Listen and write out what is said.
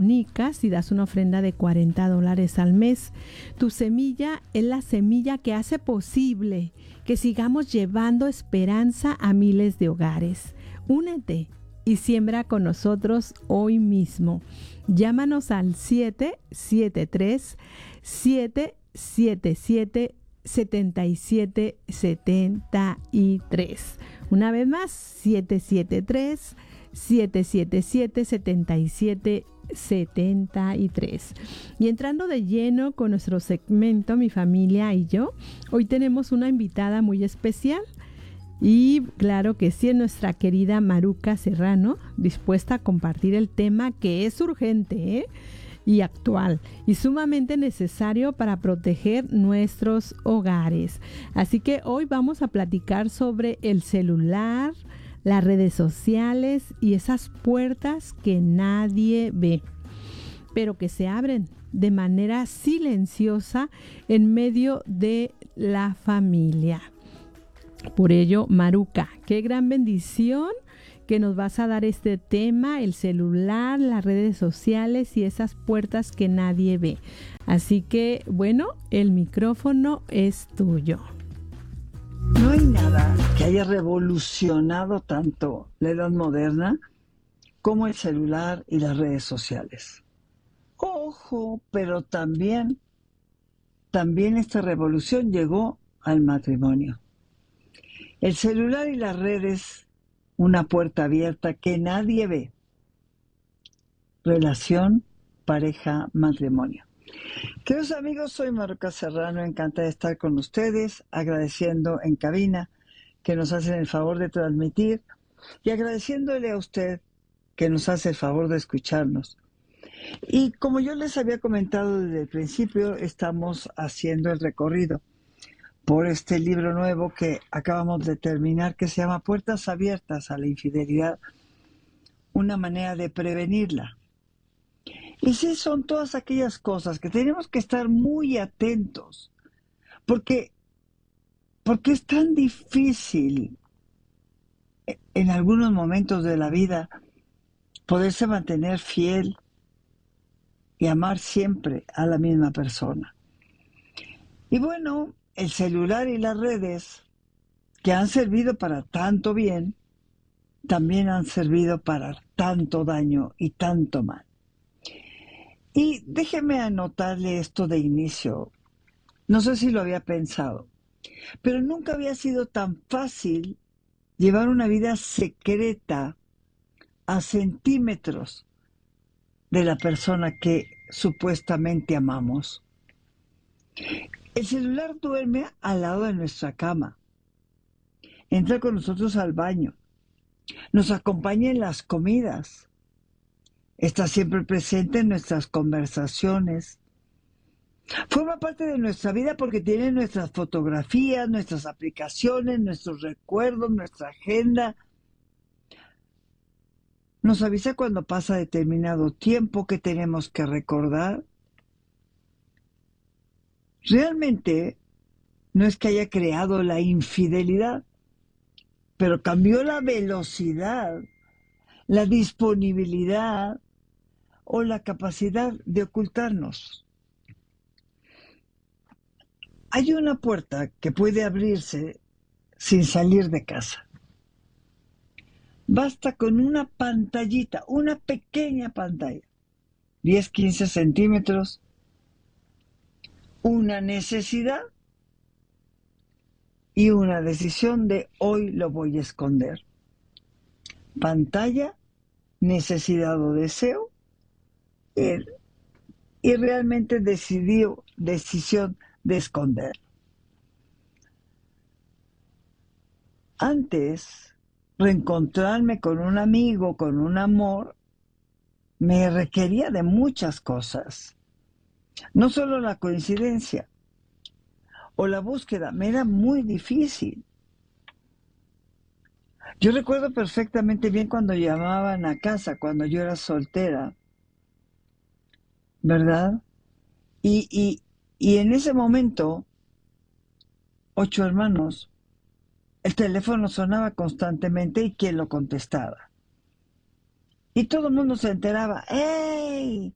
comunicas y das una ofrenda de $40 al mes. Tu semilla es la semilla que hace posible que sigamos llevando esperanza a miles de hogares. Únete y siembra con nosotros hoy mismo. Llámanos al 773-777-7773. Una vez más, 773-777-7773. Y entrando de lleno con nuestro segmento Mi Familia y Yo, hoy tenemos una invitada muy especial. Y claro que sí, es nuestra querida Maruca Serrano, dispuesta a compartir el tema que es urgente, y actual y sumamente necesario para proteger nuestros hogares. Así que hoy vamos a platicar sobre el celular, las redes sociales y esas puertas que nadie ve, pero que se abren de manera silenciosa en medio de la familia. Por ello, Maruca, qué gran bendición que nos vas a dar este tema, el celular, las redes sociales y esas puertas que nadie ve. Así que, bueno, el micrófono es tuyo. No hay nada que haya revolucionado tanto la edad moderna como el celular y las redes sociales. Ojo, pero también esta revolución llegó al matrimonio. El celular y las redes, una puerta abierta que nadie ve. Relación, pareja, matrimonio. Queridos amigos, soy Maruca Serrano, encantada de estar con ustedes, agradeciendo en cabina que nos hacen el favor de transmitir y agradeciéndole a usted que nos hace el favor de escucharnos. Y como yo les había comentado desde el principio, estamos haciendo el recorrido por este libro nuevo que acabamos de terminar, que se llama Puertas Abiertas a la Infidelidad, una manera de prevenirla. Y sí, son todas aquellas cosas que tenemos que estar muy atentos, porque es tan difícil en algunos momentos de la vida poderse mantener fiel y amar siempre a la misma persona. Y bueno, el celular y las redes, que han servido para tanto bien, también han servido para tanto daño y tanto mal. Y déjeme anotarle esto de inicio. No sé si lo había pensado, pero nunca había sido tan fácil llevar una vida secreta a centímetros de la persona que supuestamente amamos. El celular duerme al lado de nuestra cama, entra con nosotros al baño, nos acompaña en las comidas, está siempre presente en nuestras conversaciones, forma parte de nuestra vida porque tiene nuestras fotografías, nuestras aplicaciones, nuestros recuerdos, nuestra agenda. Nos avisa cuando pasa determinado tiempo que tenemos que recordar. Realmente no es que haya creado la infidelidad, pero cambió la velocidad, la disponibilidad o la capacidad de ocultarnos. Hay una puerta que puede abrirse sin salir de casa. Basta con una pantallita, una pequeña pantalla, 10, 15 centímetros, una necesidad y una decisión de hoy lo voy a esconder. Pantalla, necesidad o deseo y realmente decisión de esconder. Antes, reencontrarme con un amigo, con un amor, me requería de muchas cosas. No solo la coincidencia o la búsqueda, me era muy difícil. Yo recuerdo perfectamente bien cuando llamaban a casa, cuando yo era soltera, ¿verdad? Y en ese momento, 8 hermanos, el teléfono sonaba constantemente y quién lo contestaba. Y todo el mundo se enteraba, ¡hey!